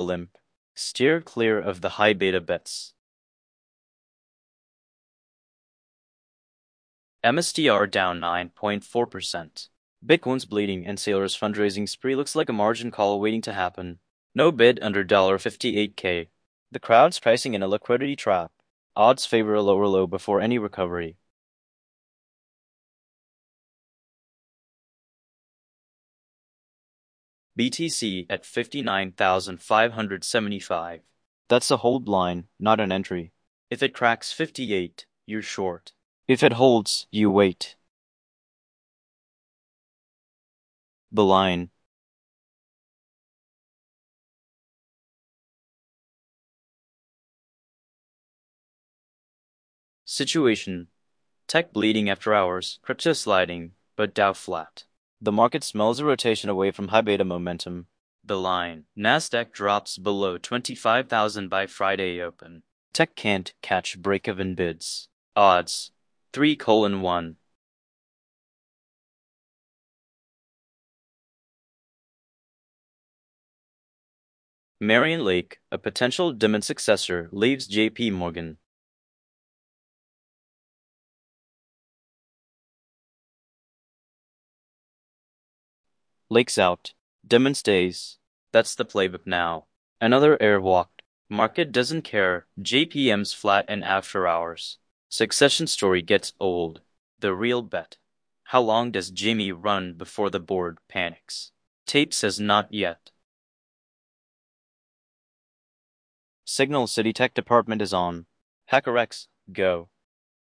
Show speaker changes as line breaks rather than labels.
limp. Steer clear of the high beta bets. MSTR down 9.4%. Bitcoin's bleeding and Sailor's fundraising spree looks like a margin call waiting to happen. No bid under $58K. The crowd's pricing in a liquidity trap. Odds favor a lower low before any recovery. BTC at 59,575. That's a hold line, not an entry. If it cracks 58, you're short. If it holds, you wait. The line. Situation. Tech bleeding after hours, crypto sliding, but Dow flat. The market smells a rotation away from high beta momentum. The line. Nasdaq drops below 25,000 by Friday open. Tech can't catch break-even bids. Odds. 3:1. Marion Lake, a potential Dimon successor, leaves JP Morgan. Lake's out. Dimon stays. That's the playbook now. Another airwalk. Market doesn't care. JPM's flat and after hours. Succession story gets old. The real bet. How long does Jimmy run before the board panics? Tape says not yet. Signal City Tech Department is on. HackerX, go.